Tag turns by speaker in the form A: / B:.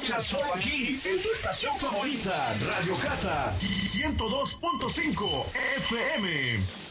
A: escuchas solo aquí, en tu estación favorita, Radio Cata 102.5 FM.